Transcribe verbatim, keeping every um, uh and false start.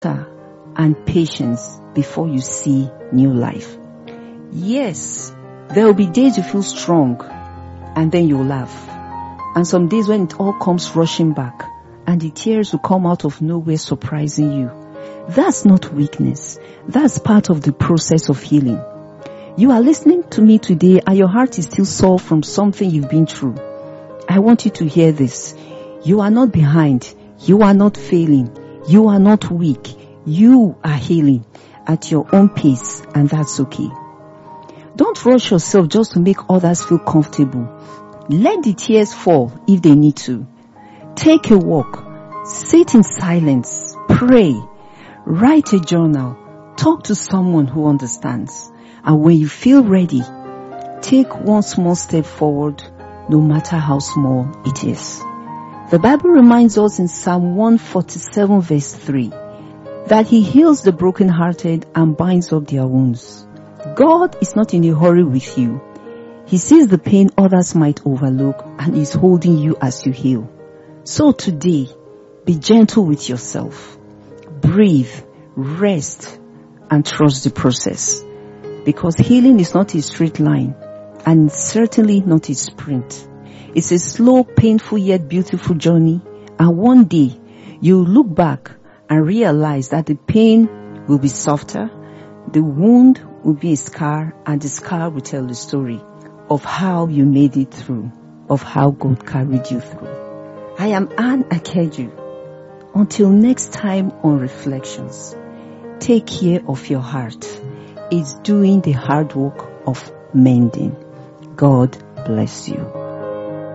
and patience before you see new life. Yes, there will be days you feel strong and then you'll laugh. And some days when it all comes rushing back and the tears will come out of nowhere surprising you. That's not weakness. That's part of the process of healing. You are listening to me today and your heart is still sore from something you've been through. I want you to hear this. You are not behind. You are not failing. You are not weak. You are healing at your own pace, and that's okay. Don't rush yourself just to make others feel comfortable. Let the tears fall if they need to. Take a walk. Sit in silence. Pray. Write a journal. Talk to someone who understands. And when you feel ready, take one small step forward, no matter how small it is. The Bible reminds us in Psalm one forty-seven verse three that He heals the brokenhearted and binds up their wounds. God is not in a hurry with you. He sees the pain others might overlook and is holding you as you heal. So today, be gentle with yourself. Breathe, rest, and trust the process. Because healing is not a straight line, and certainly not a sprint. It's a slow, painful yet beautiful journey, and one day you'll look back and realize that the pain will be softer, the wound will be a scar, and the scar will tell the story of how you made it through, of how God carried you through. I am Anne Akeju. Until next time on Reflections, take care of your heart. It's doing the hard work of mending. God bless you.